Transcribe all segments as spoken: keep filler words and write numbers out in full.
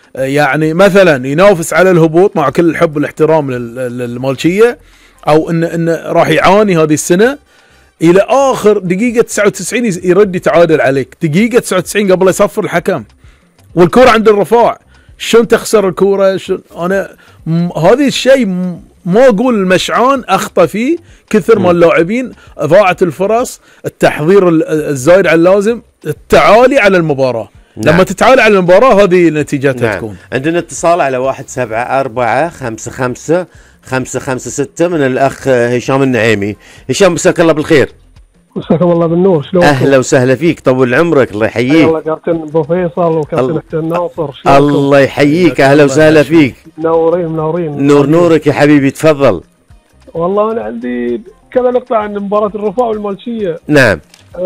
يعني مثلا ينافس على الهبوط مع كل الحب والاحترام للمالشيه، او ان ان راح يعاني هذه السنه الى اخر دقيقه تسعة وتسعين يرد يتعادل عليك، دقيقه تسعة وتسعين قبل يصفر الحكم والكره عند الرفاع، شلون تخسر الكره؟ شلون انا هذا الشيء ما اقول المشعان اخطا فيه كثر ما اللاعبين ضاعت الفرص، التحضير الزايد على اللازم، التعالي على المباراه. نعم. لما تتعالى على المباراه هذه نتيجتها. نعم. تكون. عندنا اتصال على واحد سبعة أربعة خمسة خمسة خمسة خمسة ستة من الأخ هشام النعيمي. هشام مساك الله بالخير. مساكم الله بالنور. شلونكم؟ أهلا وسهلا فيك، طول عمرك، الله يحييك. الله كابتن ابو فيصل وكابتن حسين ناصر. الله يحييك، أهلا وسهلا فيك. منورين منورين. نور نورك يا حبيبي، تفضل. والله أنا عندي كذا نقطة عن مباراة الرفاع والمالشية. نعم.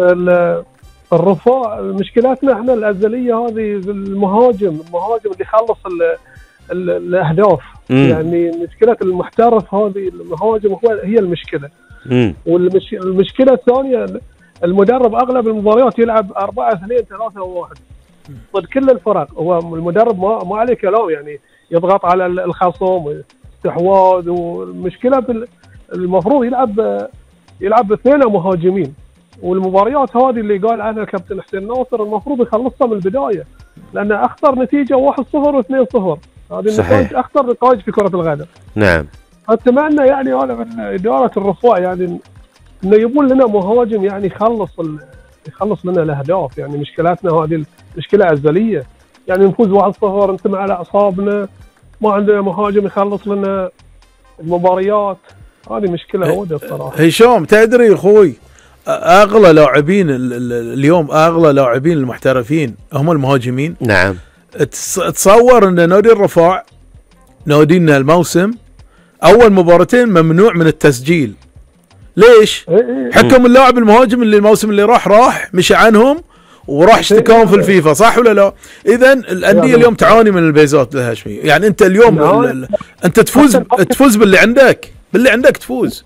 الرفاع مشكلاتنا احنا الأزلية هذه المهاجم، المهاجم اللي يخلص الأهداف. مم. يعني مشكلة المحترف هذه المهاجم هو هي المشكلة. والمشكلة الثانية المدرب أغلب المباريات يلعب أربعة اثنين ثلاثة واحد ضد كل الفرق. هو المدرب ما ما عليه كلام، يعني يضغط على الخصم استحواذ، والمشكلة المفروض يلعب يلعب باثنين مهاجمين. والمباريات هذه اللي قال عنها الكابتن حسين ناصر المفروض يخلصها من البداية، لأن أخطر نتيجة واحد صفر واثنين صفر، هذه النتائج أخطر نتائج في كرة القدم. نعم. أتمنى يعني أنا من إدارة الرفاع يعني إنه يبون لنا مهاجم يعني يخلص يخلص لنا الأهداف. يعني مشكلاتنا هذه مشكلة أزلية، يعني نفوز واحد صفر نتم على أعصابنا، ما عندنا مهاجم يخلص لنا المباريات، هذه مشكلة هودة الصراحة. هشام تدري يا أخوي، أغلى لاعبين اليوم، أغلى لاعبين المحترفين هم المهاجمين. نعم. تصور أن نادي الرفاع نادينا الموسم أول مباراتين ممنوع من التسجيل. ليش؟ حكم اللاعب المهاجم اللي الموسم اللي راح راح مشى عنهم وراح اشتكاهم في الفيفا، صح ولا لا؟ إذا الأندية اليوم تعاني من البيزات الهاشمية. يعني أنت اليوم أنت تفوز تفوز باللي عندك، باللي عندك تفوز.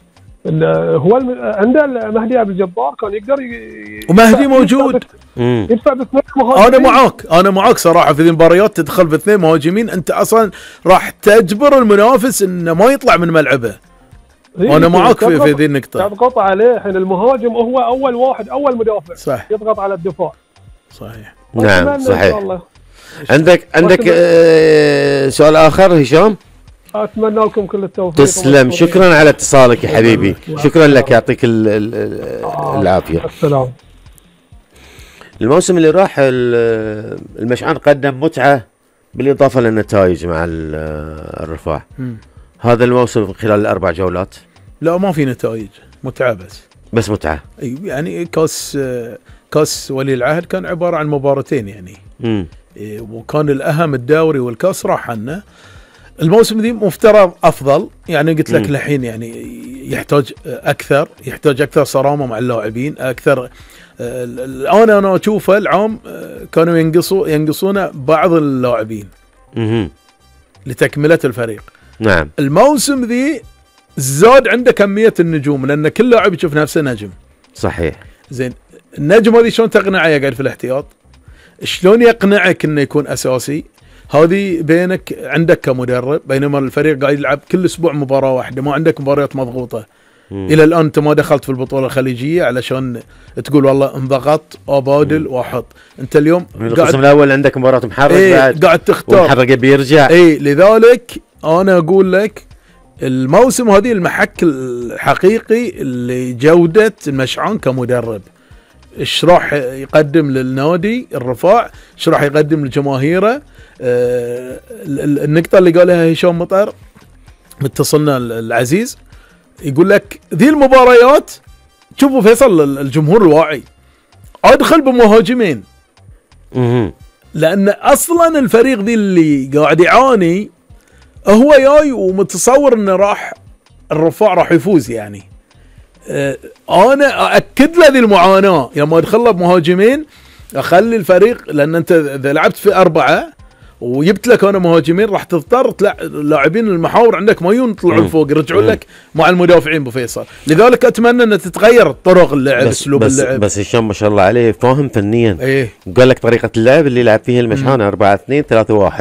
هو عنده مهدي عبد الجبار كان يقدر ي... ومهدي موجود يدفع باثنين مهاجمين. انا معاك انا معاك صراحه في ذي المباريات تدخل باثنين مهاجمين انت اصلا راح تجبر المنافس انه ما يطلع من ملعبه. انا معاك في في ذي النقطه. تضغط عليه الحين المهاجم هو اول واحد اول مدافع. صح. يضغط على الدفاع. صحيح. نعم صحيح. عندك عندك آه سؤال اخر هشام؟ اتمنى لكم كل التوفيق. تسلم، شكرا على اتصالك يا حبيبي، شكرا لك، يعطيك العافيه. السلام. الموسم اللي راح المشعان قدم متعه بالاضافه للنتائج مع الرفاع. م. هذا الموسم خلال الاربع جولات لا ما في نتائج، متعه بس بس متعه. اي يعني كاس كاس ولي العهد كان عباره عن مباراتين يعني. م. وكان الاهم الدوري والكاس راح عنا. الموسم ذي مفترض افضل، يعني قلت لك الحين يعني يحتاج اكثر يحتاج اكثر صرامه مع اللاعبين اكثر. الان انا اشوفه العام كانوا ينقصوا ينقصون بعض اللاعبين لتكمله الفريق. نعم. الموسم ذي زاد عنده كميه النجوم، لان كل لاعب يشوف نفسه نجم. صحيح. زين النجم هذه شلون تقنعه يقعد في الاحتياط؟ شلون يقنعك انه يكون اساسي؟ هذه بينك عندك كمدرب، بينما الفريق قاعد يلعب كل اسبوع مباراه واحده، ما عندك مباريات مضغوطه. مم. الى الان انت ما دخلت في البطوله الخليجيه علشان تقول والله انضغط ابادل واحط. انت اليوم القسم الاول عندك مباراه محرك. ايه بعد قاعد تختار والمحرك بيرجع. اي لذلك انا اقول لك الموسم هذه المحك الحقيقي لجوده المشعان كمدرب. ايش راح يقدم للنادي الرفاع، ايش راح يقدم لجماهيره. آه النقطه اللي قالها هشام مطر متصلنا العزيز يقول لك ذي المباريات شوفوا فيصل الجمهور الواعي ادخل بمهاجمين. لان اصلا الفريق ذي اللي قاعد يعاني هو جاي ومتصور انه راح الرفاع راح يفوز. يعني آه انا اكد له ذي المعاناه لما ادخل له بمهاجمين، اخلي الفريق، لان انت اذا لعبت في اربعه وجبت لك انا مهاجمين راح تضطر تلعب لاعبين المحاور عندك ما ينطلعون فوق يرجعون لك مع المدافعين ابو فيصل. لذلك اتمنى ان تتغير طرق اللعب، اسلوب اللعب. بس هشام ما شاء الله عليه فاهم فنيا. ايه قال لك طريقه اللعب اللي يلعب فيها المشعان أربعة اثنين ثلاثة واحد.